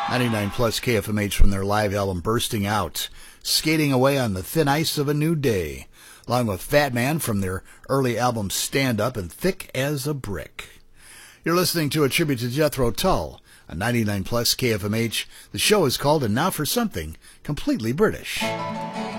99 plus KFMH from their live album Bursting Out, Skating Away on the Thin Ice of a New Day, along with Fat Man from their early album Stand Up and Thick as a Brick. You're listening to a tribute to Jethro Tull on 99 plus KFMH. The show is called And Now for Something Completely British.